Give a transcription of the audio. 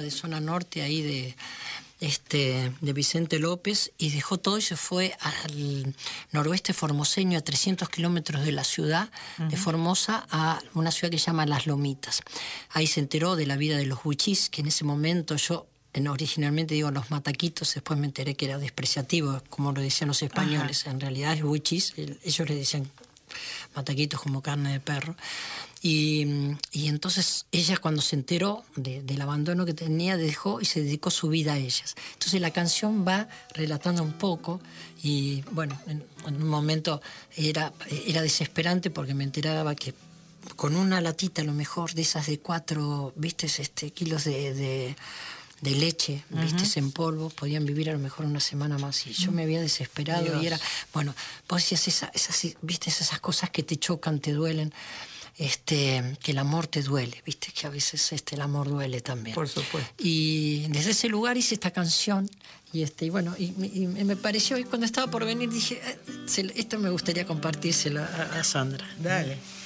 de zona norte, ahí de Vicente López, y dejó todo y se fue al noroeste formoseño, a 300 kilómetros de la ciudad de Formosa, a una ciudad que se llama Las Lomitas. Ahí se enteró de la vida de los huichís, que en ese momento originalmente digo los mataquitos, después me enteré que era despreciativo, como lo decían los españoles. En realidad es huichís, ellos le decían mataquitos como carne de perro. Y entonces ella, cuando se enteró del abandono que tenía, dejó y se dedicó su vida a ellas. Entonces la canción va relatando un poco, y bueno, en un momento era desesperante, porque me enteraba que con una latita, a lo mejor de esas de 4, ¿viste? Kilos de leche, ¿viste? En polvo, podían vivir a lo mejor una semana más, y yo me había desesperado. Dios. Y era, bueno, vos decías ¿viste? Esas cosas que te chocan, te duelen, que el amor te duele, ¿viste? Que a veces el amor duele también. Por supuesto. Y desde ese lugar hice esta canción, y bueno, y me pareció, y cuando estaba por venir dije, esto me gustaría compartírselo a Sandra. Dale.